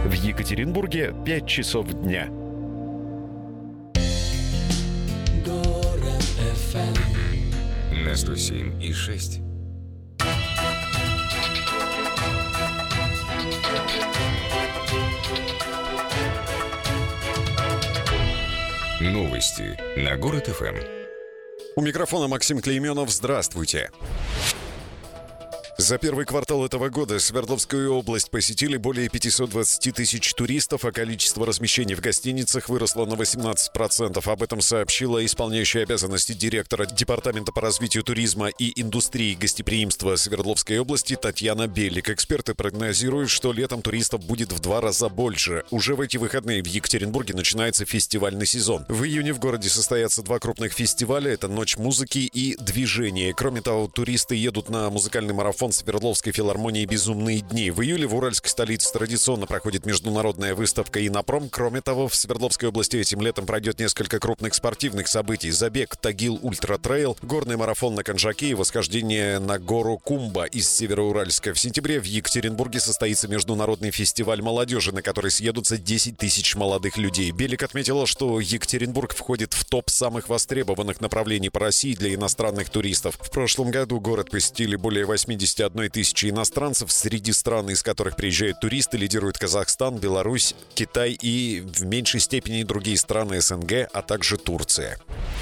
В Екатеринбурге 5 часов дня. Город FM на 107,6. Новости на Город ФМ. У микрофона Максим Клейменов. Здравствуйте. За первый квартал этого года Свердловскую область посетили более 520 тысяч туристов, а количество размещений в гостиницах выросло на 18%. Об этом сообщила исполняющая обязанности директора Департамента по развитию туризма и индустрии гостеприимства Свердловской области Татьяна Белик. Эксперты прогнозируют, что летом туристов будет в 2 раза больше. Уже в эти выходные в Екатеринбурге начинается фестивальный сезон. В июне в городе состоятся 2 крупных фестиваля. Это «Ночь музыки» и «Движение». Кроме того, туристы едут на музыкальный марафон Свердловской филармонии «Безумные дни». В июле в уральской столице традиционно проходит международная выставка «Инопром». Кроме того, в Свердловской области этим летом пройдет несколько крупных спортивных событий. Забег «Тагил Ультра Трейл», горный марафон на Конжаке и восхождение на гору Кумба из Североуральска. В сентябре в Екатеринбурге состоится международный фестиваль молодежи, на который съедутся 10 тысяч молодых людей. Белик отметила, что Екатеринбург входит в топ самых востребованных направлений по России для иностранных туристов. В прошлом году город посетили более 81 тысячи иностранцев. Среди стран, из которых приезжают туристы, лидируют Казахстан, Беларусь, Китай и в меньшей степени другие страны СНГ, а также Турция.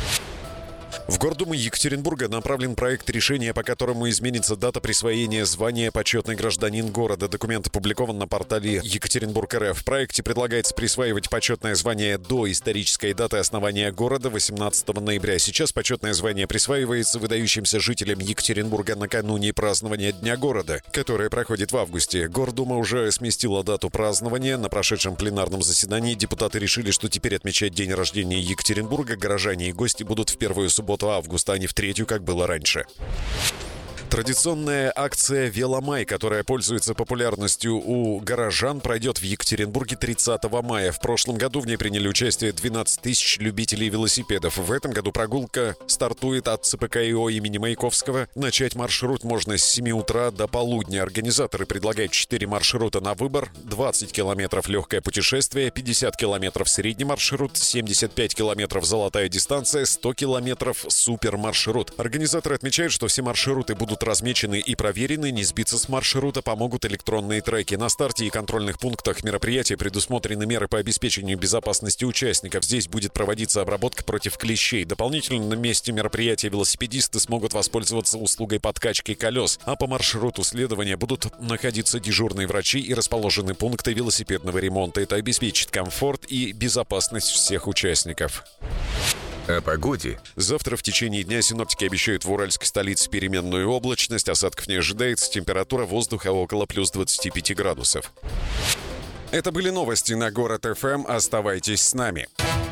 В Гордуму Екатеринбурга направлен проект решения, по которому изменится дата присвоения звания «Почетный гражданин города». Документ опубликован на портале Екатеринбург.РФ. В проекте предлагается присваивать почетное звание до исторической даты основания города 18 ноября. Сейчас почетное звание присваивается выдающимся жителям Екатеринбурга накануне празднования Дня города, которое проходит в августе. Гордума уже сместила дату празднования. На прошедшем пленарном заседании депутаты решили, что теперь отмечать день рождения Екатеринбурга горожане и гости будут в первую субботу августа, а не в третью, как было раньше. Традиционная акция «Веломай», которая пользуется популярностью у горожан, пройдет в Екатеринбурге 30 мая. В прошлом году в ней приняли участие 12 тысяч любителей велосипедов. В этом году прогулка стартует от ЦПК-ИО имени Маяковского. Начать маршрут можно с 7 утра до полудня. Организаторы предлагают 4 маршрута на выбор: 20 километров легкое путешествие, 50 километров средний маршрут, 75 километров золотая дистанция, 100 километров супермаршрут. Организаторы отмечают, что все маршруты будут размечены и проверены. Не сбиться с маршрута помогут электронные треки. На старте и контрольных пунктах мероприятия предусмотрены меры по обеспечению безопасности участников. Здесь будет проводиться обработка против клещей. Дополнительно на месте мероприятия велосипедисты смогут воспользоваться услугой подкачки колес. А по маршруту следования будут находиться дежурные врачи и расположены пункты велосипедного ремонта. Это обеспечит комфорт и безопасность всех участников. О погоде. Завтра в течение дня синоптики обещают в уральской столице переменную облачность. Осадков не ожидается. Температура воздуха около плюс 25 градусов. Это были новости на Город ФМ. Оставайтесь с нами.